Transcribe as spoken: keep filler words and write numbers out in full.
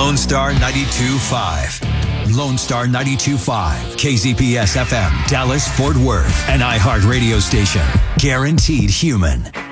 Lone Star ninety-two point five. Lone Star ninety-two point five. K Z P S F M, Dallas, Fort Worth. An iHeart radio station. Guaranteed human.